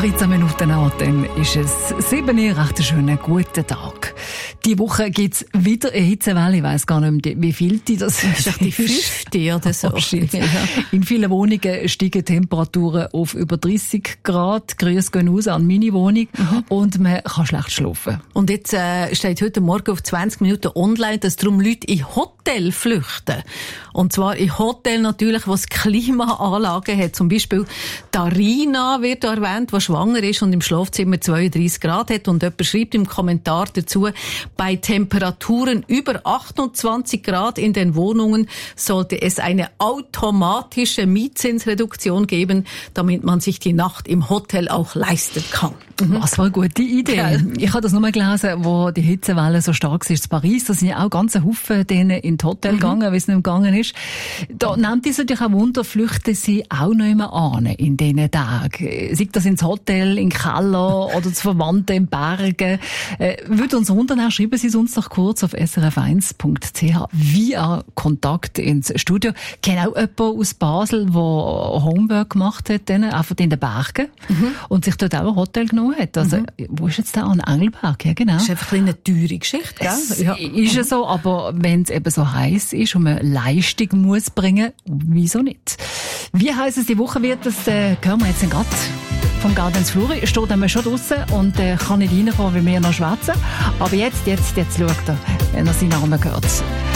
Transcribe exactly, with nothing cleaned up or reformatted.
dreizehn Minuten an, dann ist es sieben Uhr, recht einen schönen guten Tag. Die Woche gibt es wieder eine Hitzewelle. Ich weiss gar nicht mehr, wie viel die das ist. Das ist die fünfte oder so. Oh, in vielen Wohnungen steigen Temperaturen auf über dreißig Grad. Grüße gehen raus an meine Wohnung. Mhm. Und man kann schlecht schlafen. Und jetzt äh, steht heute Morgen auf zwanzig Minuten online, dass darum Leute in Hotel flüchten. Und zwar in Hotel natürlich, was Klimaanlagen hat. Zum Beispiel Darina wird erwähnt, die schwanger ist und im Schlafzimmer zweiunddreißig Grad hat. Und jemand schreibt im Kommentar dazu, bei Temperaturen über achtundzwanzig Grad in den Wohnungen sollte es eine automatische Mietzinsreduktion geben, damit man sich die Nacht im Hotel auch leisten kann. Mhm. Was für eine gute Idee. Ja. Ich habe das nur mal gelesen, wo die Hitzewelle so stark ist in Paris. Da sind ja auch ganz ein Haufen denen in das Hotel mhm. gegangen, wie es nicht gegangen ist. Da nimmt es natürlich auch Wunder, flüchten sie auch nicht mehr an in diesen Tagen. Sei das ins Hotel, in den Keller oder zu Verwandten in Bergen. Äh, würde uns wundern, schreiben Sie es uns doch kurz auf s r f eins punkt c h via Kontakt ins Studio. Ich kenne auch jemanden aus Basel, der Homework gemacht hat, einfach in den Bergen mhm. und sich dort auch ein Hotel genommen hat. Also, mhm. wo ist jetzt der an Engelberg? Ja, genau. Das ist einfach ein eine teure Geschichte, gell? Es ja. ist ja so, aber wenn es eben so heiß ist und man Leistung muss bringen, wieso nicht? Wie heiß es die Woche wird, das äh, hören wir jetzt gerade vom Gardens Fluri. Steht einmal schon draussen und äh, kann nicht reinkommen, weil wir noch schwätzen. Aber jetzt, jetzt, jetzt schaut er, wenn er seinen Namen hört.